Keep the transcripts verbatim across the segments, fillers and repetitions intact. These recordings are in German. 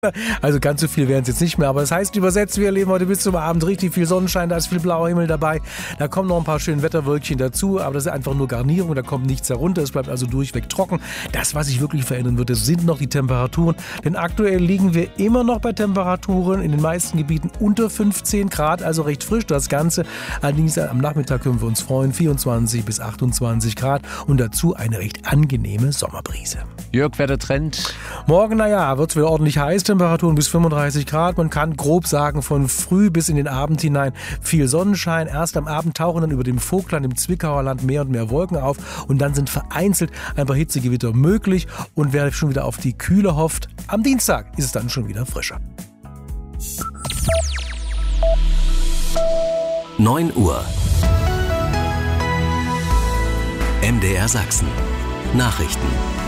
Also ganz so viel wären es jetzt nicht mehr, aber das heißt übersetzt, wir erleben heute bis zum Abend richtig viel Sonnenschein, da ist viel blauer Himmel dabei, da kommen noch ein paar schöne Wetterwölkchen dazu, aber das ist einfach nur Garnierung, da kommt nichts herunter, es bleibt also durchweg trocken. Das, was sich wirklich verändern wird, das sind noch die Temperaturen, denn aktuell liegen wir immer noch bei Temperaturen in den meisten Gebieten unter fünfzehn Grad, also recht frisch das Ganze. Allerdings am Nachmittag können wir uns freuen, vierundzwanzig bis achtundzwanzig Grad und dazu eine recht angenehme Sommerbrise. Jörg, Wettertrend? Morgen, naja, wird es wieder ordentlich heiß, Temperaturen bis fünfunddreißig Grad. Man kann grob sagen, von früh bis in den Abend hinein viel Sonnenschein. Erst am Abend tauchen dann über dem Vogtland im Zwickauer Land mehr und mehr Wolken auf und dann sind vereinzelt ein paar Hitzegewitter möglich. Und wer schon wieder auf die Kühle hofft, am Dienstag ist es dann schon wieder frischer. neun Uhr. M D R Sachsen. Nachrichten.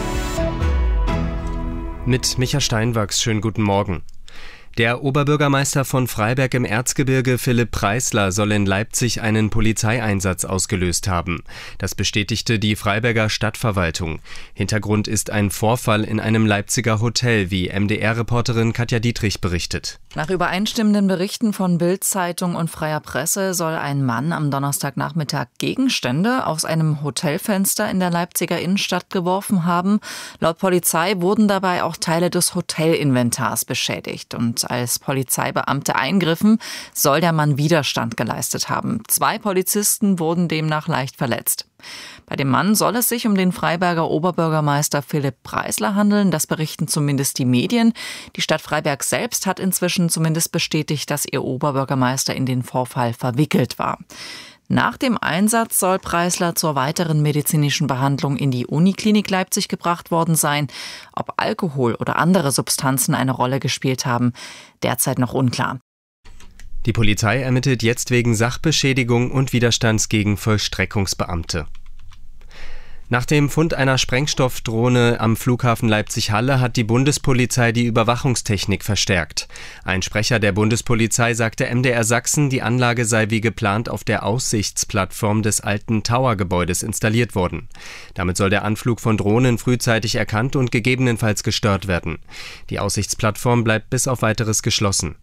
Mit Micha Steinwachs, schönen guten Morgen. Der Oberbürgermeister von Freiberg im Erzgebirge, Philipp Preisler, soll in Leipzig einen Polizeieinsatz ausgelöst haben. Das bestätigte die Freiberger Stadtverwaltung. Hintergrund ist ein Vorfall in einem Leipziger Hotel, wie M D R-Reporterin Katja Dietrich berichtet. Nach übereinstimmenden Berichten von Bild-Zeitung und Freier Presse soll ein Mann am Donnerstagnachmittag Gegenstände aus einem Hotelfenster in der Leipziger Innenstadt geworfen haben. Laut Polizei wurden dabei auch Teile des Hotelinventars beschädigt. Und als Polizeibeamte eingriffen, soll der Mann Widerstand geleistet haben. Zwei Polizisten wurden demnach leicht verletzt. Bei dem Mann soll es sich um den Freiberger Oberbürgermeister Philipp Preisler handeln. Das berichten zumindest die Medien. Die Stadt Freiberg selbst hat inzwischen zumindest bestätigt, dass ihr Oberbürgermeister in den Vorfall verwickelt war. Nach dem Einsatz soll Preisler zur weiteren medizinischen Behandlung in die Uniklinik Leipzig gebracht worden sein. Ob Alkohol oder andere Substanzen eine Rolle gespielt haben, derzeit noch unklar. Die Polizei ermittelt jetzt wegen Sachbeschädigung und Widerstands gegen Vollstreckungsbeamte. Nach dem Fund einer Sprengstoffdrohne am Flughafen Leipzig-Halle hat die Bundespolizei die Überwachungstechnik verstärkt. Ein Sprecher der Bundespolizei sagte M D R Sachsen, die Anlage sei wie geplant auf der Aussichtsplattform des alten Tower-Gebäudes installiert worden. Damit soll der Anflug von Drohnen frühzeitig erkannt und gegebenenfalls gestört werden. Die Aussichtsplattform bleibt bis auf Weiteres geschlossen.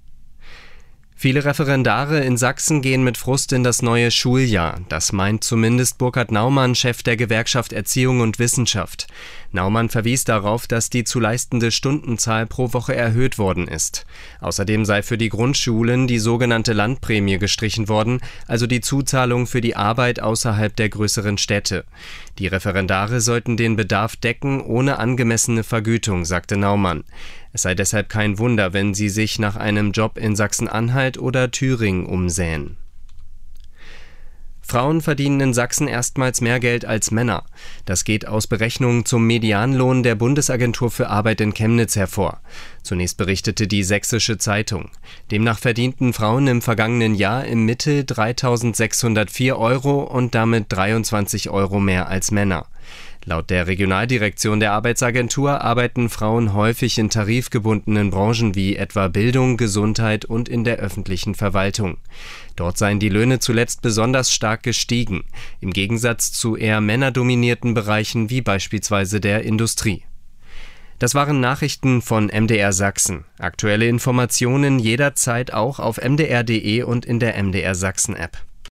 Viele Referendare in Sachsen gehen mit Frust in das neue Schuljahr. Das meint zumindest Burkhard Naumann, Chef der Gewerkschaft Erziehung und Wissenschaft. Naumann verwies darauf, dass die zu leistende Stundenzahl pro Woche erhöht worden ist. Außerdem sei für die Grundschulen die sogenannte Landprämie gestrichen worden, also die Zuzahlung für die Arbeit außerhalb der größeren Städte. Die Referendare sollten den Bedarf decken ohne angemessene Vergütung, sagte Naumann. Es sei deshalb kein Wunder, wenn sie sich nach einem Job in Sachsen-Anhalt oder Thüringen umsähen. Frauen verdienen in Sachsen erstmals mehr Geld als Männer. Das geht aus Berechnungen zum Medianlohn der Bundesagentur für Arbeit in Chemnitz hervor. Zunächst berichtete die Sächsische Zeitung. Demnach verdienten Frauen im vergangenen Jahr im Mittel dreitausendsechshundertvier Euro und damit dreiundzwanzig Euro mehr als Männer. Laut der Regionaldirektion der Arbeitsagentur arbeiten Frauen häufig in tarifgebundenen Branchen wie etwa Bildung, Gesundheit und in der öffentlichen Verwaltung. Dort seien die Löhne zuletzt besonders stark gestiegen, im Gegensatz zu eher männerdominierten Bereichen wie beispielsweise der Industrie. Das waren Nachrichten von M D R Sachsen. Aktuelle Informationen jederzeit auch auf m d r punkt d e und in der M D R Sachsen App.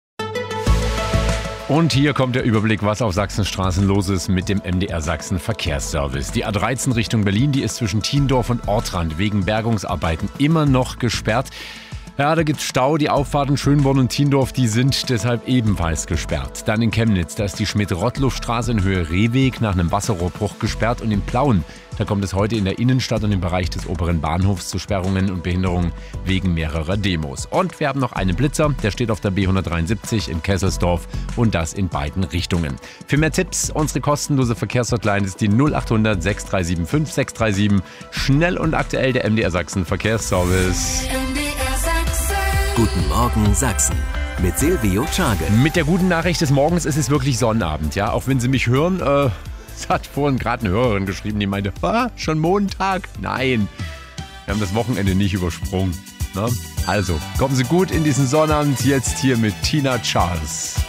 Und hier kommt der Überblick, was auf Sachsenstraßen los ist mit dem M D R Sachsen Verkehrsservice. Die A dreizehn Richtung Berlin, die ist zwischen Thiendorf und Ortrand wegen Bergungsarbeiten immer noch gesperrt. Ja, da gibt's Stau. Die Auffahrten Schönborn und Thiendorf, die sind deshalb ebenfalls gesperrt. Dann in Chemnitz, da ist die Schmidt-Rottluff-Straße in Höhe Rehweg nach einem Wasserrohrbruch gesperrt. Und in Plauen, da kommt es heute in der Innenstadt und im Bereich des oberen Bahnhofs zu Sperrungen und Behinderungen wegen mehrerer Demos. Und wir haben noch einen Blitzer, der steht auf der B hundertdreiundsiebzig in Kesselsdorf und das in beiden Richtungen. Für mehr Tipps, unsere kostenlose Verkehrshotline ist die null achthundert sechs drei sieben fünf sechs drei sieben. Schnell und aktuell der M D R Sachsen Verkehrsservice. Guten Morgen Sachsen mit Silvio Czage. Mit der guten Nachricht des Morgens ist es wirklich Sonnabend, ja. Auch wenn Sie mich hören, äh, es hat vorhin gerade eine Hörerin geschrieben, die meinte, ah, schon Montag? Nein, wir haben das Wochenende nicht übersprungen. Ne? Also, kommen Sie gut in diesen Sonnabend, jetzt hier mit Tina Charles.